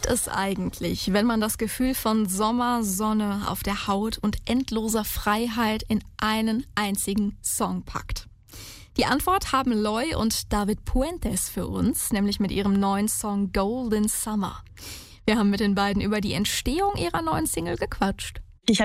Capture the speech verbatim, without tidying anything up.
es eigentlich, wenn man das Gefühl von Sommer, Sonne auf der Haut und endloser Freiheit in einen einzigen Song packt? Die Antwort haben Loi und David Puentes für uns, nämlich mit ihrem neuen Song Golden Summer. Wir haben mit den beiden über die Entstehung ihrer neuen Single gequatscht.